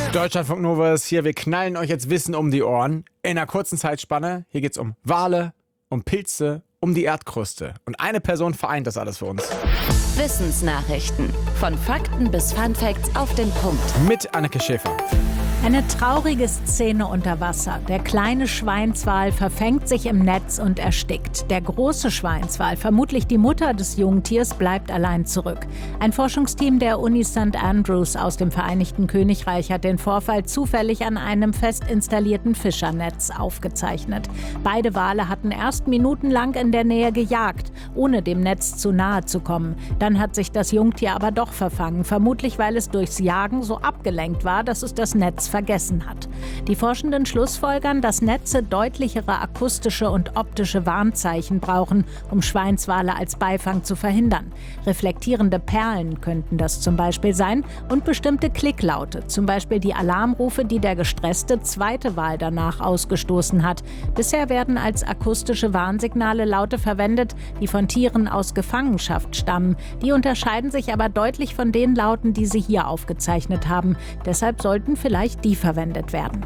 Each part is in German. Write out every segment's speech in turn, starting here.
Deutschlandfunk Nova ist hier. Wir knallen euch jetzt Wissen um die Ohren. In einer kurzen Zeitspanne. Hier geht's um Wale, um Pilze, um die Erdkruste. Und eine Person vereint das alles für uns. Wissensnachrichten. Von Fakten bis Funfacts auf den Punkt. Mit Anneke Schäfer. Eine traurige Szene unter Wasser. Der kleine Schweinswal verfängt sich im Netz und erstickt. Der große Schweinswal, vermutlich die Mutter des Jungtiers, bleibt allein zurück. Ein Forschungsteam der Uni St. Andrews aus dem Vereinigten Königreich hat den Vorfall zufällig an einem fest installierten Fischernetz aufgezeichnet. Beide Wale hatten erst minutenlang in der Nähe gejagt, ohne dem Netz zu nahe zu kommen. Dann hat sich das Jungtier aber doch verfangen, vermutlich weil es durchs Jagen so abgelenkt war, dass es das Netz vergessen hat. Die Forschenden schlussfolgern, dass Netze deutlichere akustische und optische Warnzeichen brauchen, um Schweinswale als Beifang zu verhindern. Reflektierende Perlen könnten das zum Beispiel sein und bestimmte Klicklaute, zum Beispiel die Alarmrufe, die der gestresste zweite Wal danach ausgestoßen hat. Bisher werden als akustische Warnsignale Laute verwendet, die von Tieren aus Gefangenschaft stammen. Die unterscheiden sich aber deutlich von den Lauten, die sie hier aufgezeichnet haben. Deshalb sollten vielleicht die verwendet werden.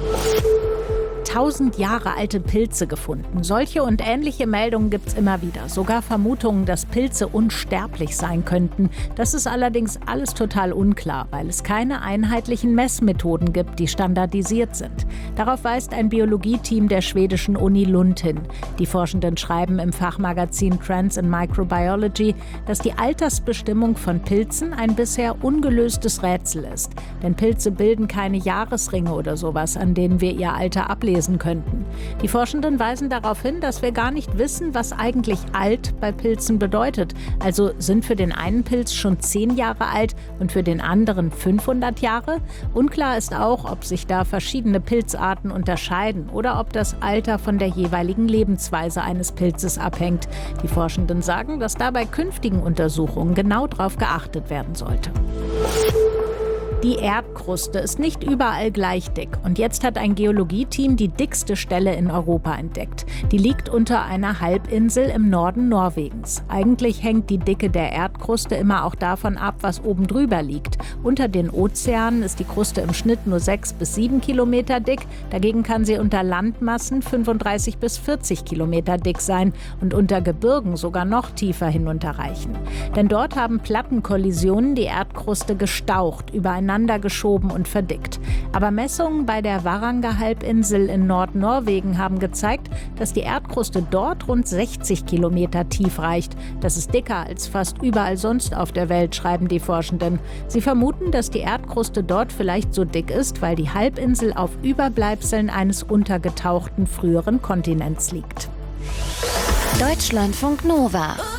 1000 Jahre alte Pilze gefunden. Solche und ähnliche Meldungen gibt es immer wieder. Sogar Vermutungen, dass Pilze unsterblich sein könnten. Das ist allerdings alles total unklar, weil es keine einheitlichen Messmethoden gibt, die standardisiert sind. Darauf weist ein Biologieteam der schwedischen Uni Lund hin. Die Forschenden schreiben im Fachmagazin Trends in Microbiology, dass die Altersbestimmung von Pilzen ein bisher ungelöstes Rätsel ist. Denn Pilze bilden keine Jahresringe oder sowas, an denen wir ihr Alter ablesen könnten. Die Forschenden weisen darauf hin, dass wir gar nicht wissen, was eigentlich alt bei Pilzen bedeutet. Also sind für den einen Pilz schon 10 Jahre alt und für den anderen 500 Jahre? Unklar ist auch, ob sich da verschiedene Pilzarten unterscheiden oder ob das Alter von der jeweiligen Lebensweise eines Pilzes abhängt. Die Forschenden sagen, dass da bei künftigen Untersuchungen genau darauf geachtet werden sollte. Die Erdkruste ist nicht überall gleich dick. Und jetzt hat ein Geologieteam die dickste Stelle in Europa entdeckt. Die liegt unter einer Halbinsel im Norden Norwegens. Eigentlich hängt die Dicke der Erdkruste immer auch davon ab, was oben drüber liegt. Unter den Ozeanen ist die Kruste im Schnitt nur 6 bis 7 Kilometer dick. Dagegen kann sie unter Landmassen 35 bis 40 Kilometer dick sein und unter Gebirgen sogar noch tiefer hinunterreichen. Denn dort haben Plattenkollisionen die Erdkruste gestaucht, übereinander geschoben und verdickt. Aber Messungen bei der Varangerhalbinsel in Nordnorwegen haben gezeigt, dass die Erdkruste dort rund 60 Kilometer tief reicht. Das ist dicker als fast überall sonst auf der Welt, schreiben die Forschenden. Sie vermuten, dass die Erdkruste dort vielleicht so dick ist, weil die Halbinsel auf Überbleibseln eines untergetauchten früheren Kontinents liegt. Deutschlandfunk Nova.